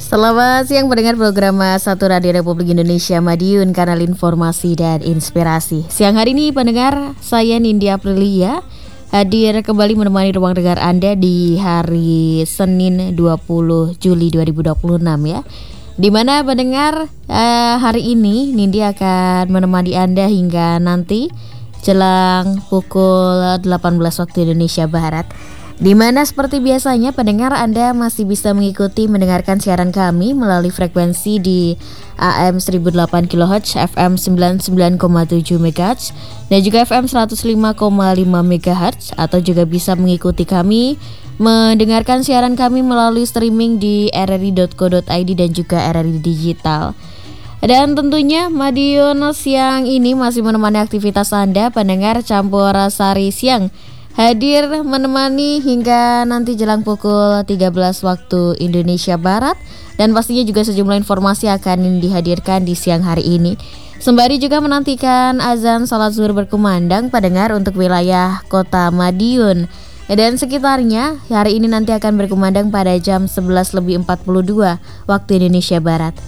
Selamat siang pendengar program Satu Radio Republik Indonesia Madiun, kanal informasi dan inspirasi. Siang hari ini pendengar, saya Nindya Aprilia hadir kembali menemani ruang dengar Anda di hari Senin 20 Juli 2026 ya. Dimana pendengar hari ini Nindya akan menemani Anda hingga nanti jelang pukul 18 waktu Indonesia Barat. Di mana seperti biasanya pendengar Anda masih bisa mengikuti mendengarkan siaran kami melalui frekuensi di AM 1008 kHz, FM 99,7 MHz dan juga FM 105,5 MHz, atau juga bisa mengikuti kami mendengarkan siaran kami melalui streaming di rri.co.id dan juga RRI Digital. Dan tentunya Madiun siang ini masih menemani aktivitas Anda pendengar. Campur Sari Siang hadir menemani hingga nanti jelang pukul 13 waktu Indonesia Barat. Dan pastinya juga sejumlah informasi akan dihadirkan di siang hari ini. Sembari juga menantikan azan salat zuhur berkumandang pendengar untuk wilayah kota Madiun dan sekitarnya. Hari ini nanti akan berkumandang pada jam 11.42 waktu Indonesia Barat.